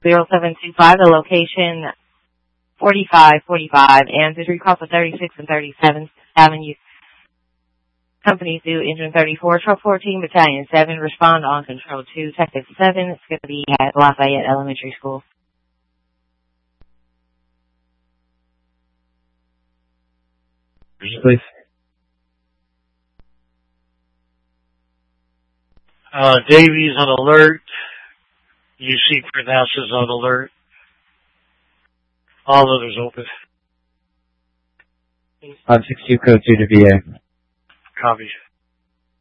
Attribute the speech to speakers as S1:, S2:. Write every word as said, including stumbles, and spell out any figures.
S1: zero seven two five, the location forty-five forty-five, and the recall for thirty-six and thirty-seventh Avenue. Companies due engine thirty-four, truck fourteen, battalion seven, respond on control two, detective seven. It's going to be at Lafayette Elementary School.
S2: Please.
S3: Uh, Davies on alert. U C pronounces on alert. All others open.
S2: five six two code two to V A.
S3: Copy.